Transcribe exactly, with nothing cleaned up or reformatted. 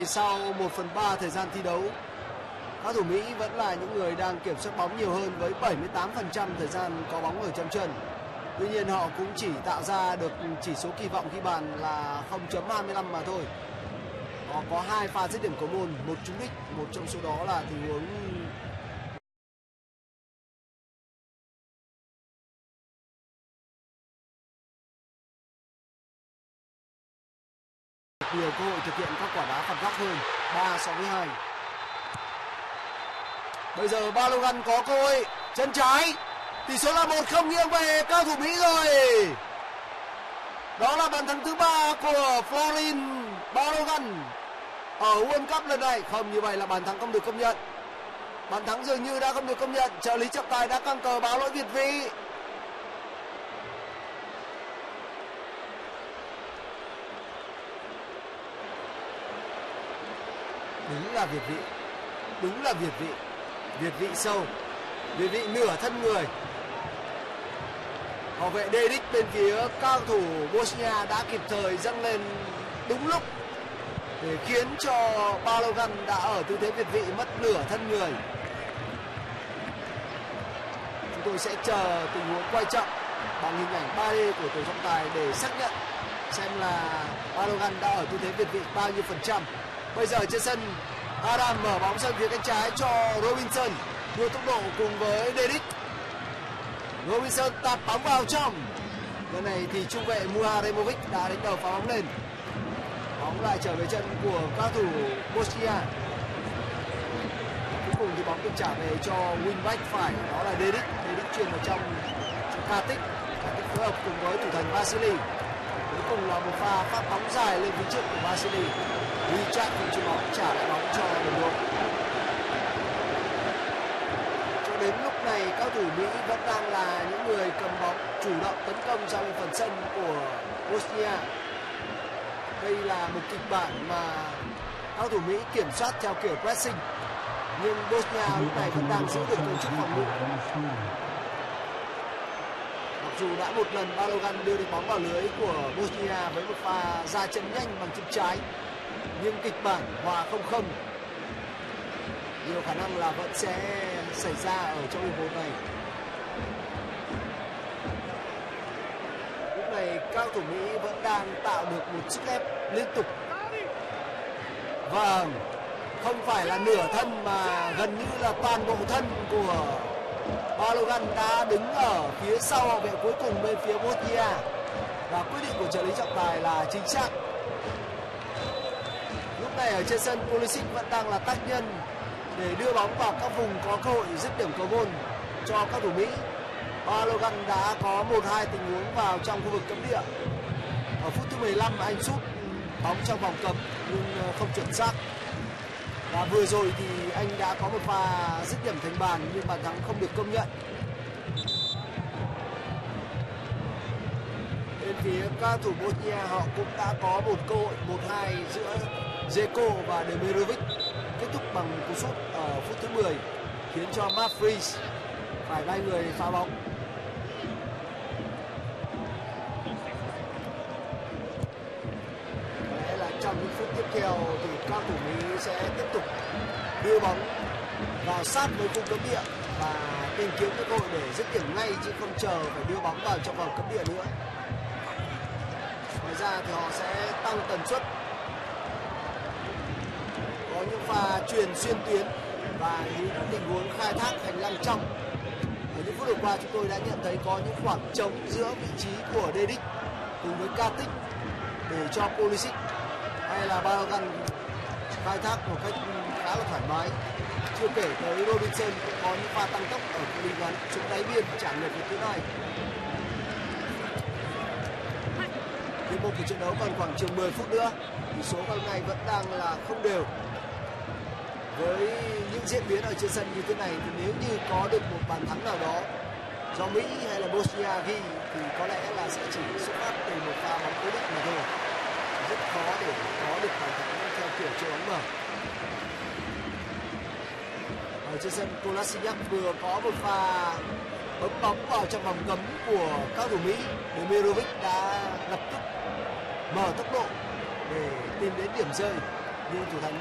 Sau một phần ba thời gian thi đấu, các thủ Mỹ vẫn là những người đang kiểm soát bóng nhiều hơn với bảy mươi tám phần trăm thời gian có bóng ở chấm chân. Tuy nhiên họ cũng chỉ tạo ra được chỉ số kỳ vọng ghi bàn là không chấm hai mươi lăm mà thôi. Họ có hai pha dứt điểm cầu môn, một trúng đích, một trong số đó là tình huống nhiều cơ hội thực hiện các quả đá phạt góc hơn, ba so với hai. Bây giờ Balogun có cơ hội, chân trái, tỷ số là một không nghiêng về cao thủ Mỹ rồi. Đó là bàn thắng thứ ba của Florin Balogun ở World Cup lần này. Không, như vậy là bàn thắng không được công nhận. Bàn thắng dường như đã không được công nhận. Trợ lý trọng tài đã căng cờ báo lỗi việt vị. Đúng là việt vị, đúng là việt vị, việt vị sâu, việt vị nửa thân người. Hậu vệ Dedic bên phía cao thủ Bosnia đã kịp thời dâng lên đúng lúc để khiến cho Balogun đã ở tư thế việt vị mất nửa thân người. Chúng tôi sẽ chờ tình huống quay chậm bằng hình ảnh ba D của tổ trọng tài để xác nhận xem là Balogun đã ở tư thế việt vị bao nhiêu phần trăm. Bây giờ trên sân, Adam mở bóng sân phía cánh trái cho Robinson, đua tốc độ cùng với Dedic. Robinson tạt bóng vào trong. Lần này thì trung vệ Muharemovic đã đánh đầu phá bóng lên. Bóng lại trở về chân của cao thủ Bosnia. Cuối cùng thì bóng được trả về cho wingback phải, đó là Dedic. Dedic chuyền vào trong cho Katic. Katic phối hợp cùng với thủ thành Vasily. Cuối cùng là một pha phát bóng dài lên phía trước của Vasily. Richard cũng chuyền bóng trả lại bóng cho đồng đội. Cho đến lúc này cao thủ Mỹ vẫn đang là những người cầm bóng chủ động tấn công ra bên phần sân của Bosnia. Đây là một kịch bản mà cao thủ Mỹ kiểm soát theo kiểu pressing, nhưng Bosnia lúc này vẫn đang giữ được cấu trúc phòng ngự. Mặc dù đã một lần Balogun đưa được bóng vào lưới của Bosnia với một pha ra chân nhanh bằng chân trái, nhưng kịch bản hòa không không nhiều khả năng là vẫn sẽ xảy ra ở trong hiệp một này. Lúc này cao thủ Mỹ vẫn đang tạo được một sức ép liên tục. Vâng, không phải là nửa thân mà gần như là toàn bộ thân của Balogun đã đứng ở phía sau hậu vệ cuối cùng bên phía Bosnia, và quyết định của trợ lý trọng tài là chính xác. Lúc này ở trên sân, Pulisic vẫn đang là tác nhân để đưa bóng vào các vùng có cơ hội dứt điểm cầu môn cho các thủ Mỹ. Balogun đã có một hai tình huống vào trong khu vực cấm địa. Ở phút thứ mười lăm anh sút bóng trong vòng cấm nhưng không chuẩn xác. Và vừa rồi thì anh đã có một pha dứt điểm thành bàn nhưng bàn thắng không được công nhận. Bên phía cao thủ Bosnia họ cũng đã có một cơ hội một hai giữa Zeko và Demirovic, kết thúc bằng một cú sút ở phút thứ mười khiến cho Mafries phải bay người phá bóng. Có lẽ là trong những phút tiếp theo thì cao thủ Mỹ sẽ tiếp tục đưa bóng vào sát với khung cấm địa và tìm kiếm cái cơ hội để dứt điểm ngay, chứ không chờ phải đưa bóng vào trong vòng cấm địa nữa. Ngoài ra thì họ sẽ tăng tần suất, có những pha truyền xuyên tuyến và những tình huống khai thác hành lang trong. Ở những phút vừa qua chúng tôi đã nhận thấy có những khoảng trống giữa vị trí của Dedic cùng với Katic để cho Pulisic hay là Balogun khai thác một cách khá là thoải mái. Chưa kể tới Robinson cũng có những pha tăng tốc ở cự ly ngắn trúng đáy biên trả ngược về thứ hai. Hiệp một của trận đấu còn khoảng chừng mười phút nữa, tỷ số hôm nay vẫn đang là không đều. Với những diễn biến ở trên sân như thế này thì nếu như có được một bàn thắng nào đó do Mỹ hay là Bosnia ghi thì có lẽ là sẽ chỉ xuất phát từ một pha bóng cố định mà thôi. Rất khó để có được bàn thắng theo kiểu chơi bóng mở. Ở trên sân, Kolasinac vừa có một pha bấm bóng vào trong vòng cấm của cao thủ Mỹ. Demirovic đã lập tức mở tốc độ để tìm đến điểm rơi, nhưng thủ thành